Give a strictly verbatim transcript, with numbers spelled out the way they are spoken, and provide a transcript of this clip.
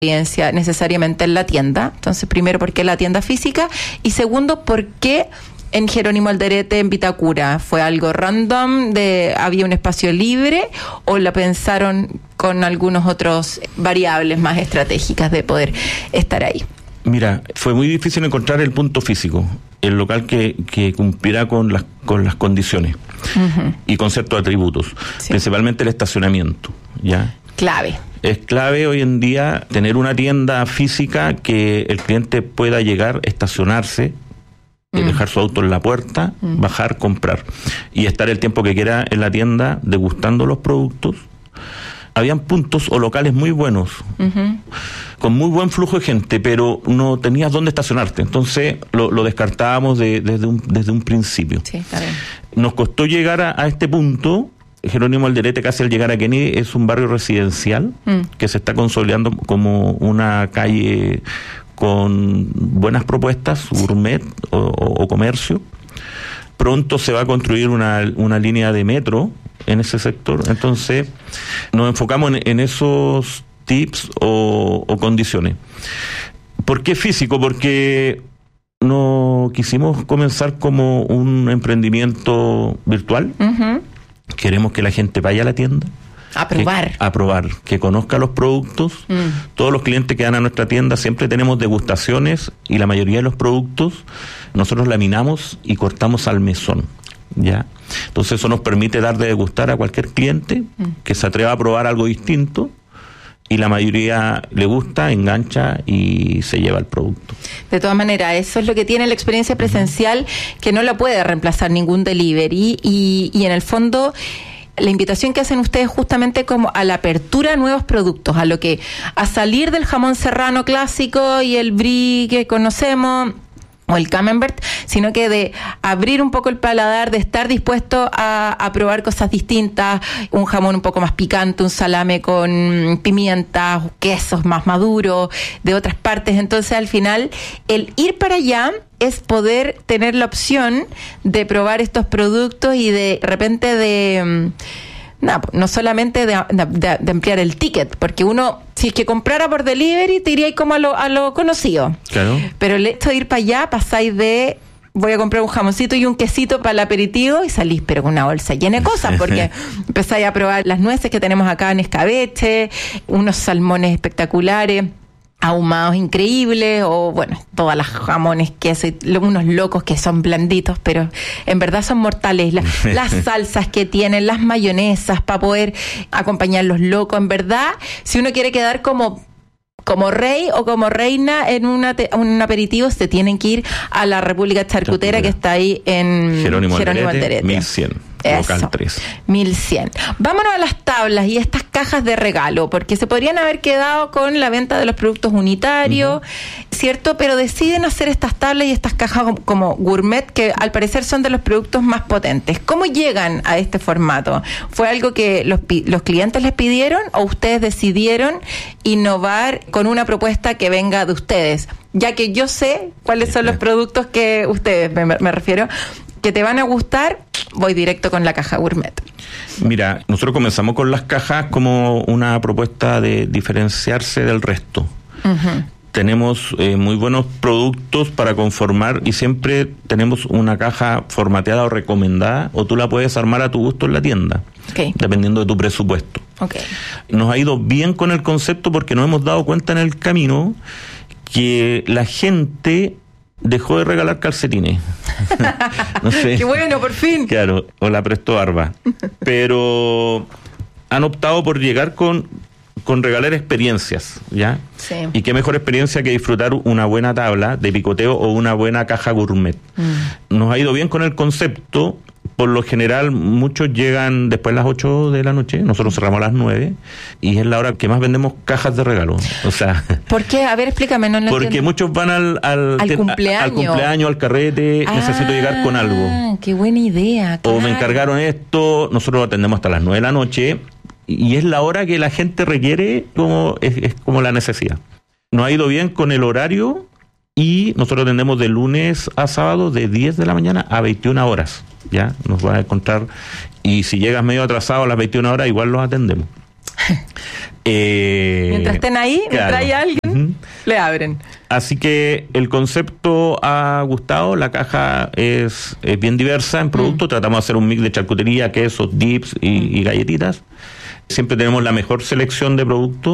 experiencia necesariamente en la tienda. Entonces, primero, ¿por qué la tienda física? Y segundo, ¿por qué en Jerónimo Alderete, en Vitacura? ¿Fue algo random, de había un espacio libre, o la pensaron con algunos otros variables más estratégicas de poder estar ahí? Mira, fue muy difícil encontrar el punto físico, el local que, que cumplirá con las, con las condiciones uh-huh. y con ciertos atributos, sí. principalmente el estacionamiento, ¿ya? Clave. Es clave hoy en día tener una tienda física que el cliente pueda llegar, estacionarse, mm. dejar su auto en la puerta, mm. bajar, comprar y estar el tiempo que quiera en la tienda degustando los productos. Habían puntos o locales muy buenos, uh-huh. con muy buen flujo de gente, pero no tenías dónde estacionarte. Entonces lo, lo descartábamos de, desde, un, desde un principio. Sí, está bien. Nos costó llegar a, a este punto. Jerónimo Alderete, casi al llegar a Kennedy, es un barrio residencial mm. que se está consolidando como una calle con buenas propuestas, gourmet o, o, o comercio. Pronto se va a construir una, una línea de metro en ese sector. Entonces nos enfocamos en, en esos tips o, o condiciones. ¿Por qué físico? Porque no quisimos comenzar como un emprendimiento virtual. Uh-huh. Queremos que la gente vaya a la tienda. A probar. Que, a probar, que conozca los productos. Mm. Todos los clientes que van a nuestra tienda siempre tenemos degustaciones y la mayoría de los productos nosotros laminamos y cortamos al mesón, ¿ya? Entonces eso nos permite dar de degustar a cualquier cliente mm. que se atreva a probar algo distinto y la mayoría le gusta, engancha y se lleva el producto. De todas maneras, eso es lo que tiene la experiencia presencial, que no la puede reemplazar ningún delivery y, y en el fondo la invitación que hacen ustedes justamente como a la apertura a nuevos productos, a lo que a salir del jamón serrano clásico y el brie que conocemos o el camembert, sino que de abrir un poco el paladar, de estar dispuesto a, a probar cosas distintas, un jamón un poco más picante, un salame con pimienta, quesos más maduros de otras partes. Entonces, al final, el ir para allá es poder tener la opción de probar estos productos y de repente de... No, no solamente de, de, de ampliar el ticket, porque uno, si es que comprara por delivery, te iría como a lo, a lo conocido. Claro. Pero el hecho de ir para allá, pasáis de voy a comprar un jamoncito y un quesito para el aperitivo y salís pero con una bolsa llena de cosas, porque empezáis a probar las nueces que tenemos acá en escabeche, unos salmones espectaculares, ahumados increíbles, o bueno, todas las jamones, queso, y unos locos que son blanditos, pero en verdad son mortales. La, las salsas que tienen, las mayonesas para poder acompañar los locos. En verdad, si uno quiere quedar como como rey o como reina en una te, un aperitivo, se tienen que ir a la República Charcutera, Charcutera. que está ahí en Jerónimo, Jerónimo Alderete, Alderete. mil cien. Local tres. mil cien. Vámonos a las tablas y estas cajas de regalo, porque se podrían haber quedado con la venta de los productos unitarios, uh-huh. ¿cierto? Pero deciden hacer estas tablas y estas cajas como gourmet, que al parecer son de los productos más potentes. ¿Cómo llegan a este formato? ¿Fue algo que los, los clientes les pidieron o ustedes decidieron innovar con una propuesta que venga de ustedes? Ya que yo sé cuáles son los productos que ustedes, me, me refiero, que te van a gustar, voy directo con la caja gourmet. Mira, nosotros comenzamos con las cajas como una propuesta de diferenciarse del resto. Uh-huh. Tenemos eh, muy buenos productos para conformar y siempre tenemos una caja formateada o recomendada, o tú la puedes armar a tu gusto en la tienda, okay. dependiendo de tu presupuesto. Okay. Nos ha ido bien con el concepto porque nos hemos dado cuenta en el camino que la gente dejó de regalar calcetines. No sé. ¡Qué bueno, por fin! Claro, o la prestó Arba. Pero han optado por llegar con, con regalar experiencias, ¿ya? Sí. Y qué mejor experiencia que disfrutar una buena tabla de picoteo o una buena caja gourmet. Mm. Nos ha ido bien con el concepto. Por lo general, muchos llegan después de las ocho de la noche, nosotros cerramos a las nueve, y es la hora que más vendemos cajas de regalo. O sea, ¿por qué? A ver, explícame. No porque entiendo. Muchos van al, al, ¿Al, te, cumpleaños? al cumpleaños, al carrete, ah, necesito llegar con algo. ¡Qué buena idea! Claro. O me encargaron esto, nosotros lo atendemos hasta las nueve de la noche, y es la hora que la gente requiere, como es, es como la necesidad. Nos ha ido bien con el horario, y nosotros atendemos de lunes a sábado de diez de la mañana a veintiuna horas. Ya nos van a encontrar, y si llegas medio atrasado a las veintiuna horas, igual los atendemos. eh, mientras estén ahí, claro. mientras hay alguien, uh-huh. le abren. Así que el concepto ha gustado, la caja es, es bien diversa en productos, mm. tratamos de hacer un mix de charcutería, quesos, dips y, mm. y galletitas. Siempre tenemos la mejor selección de productos.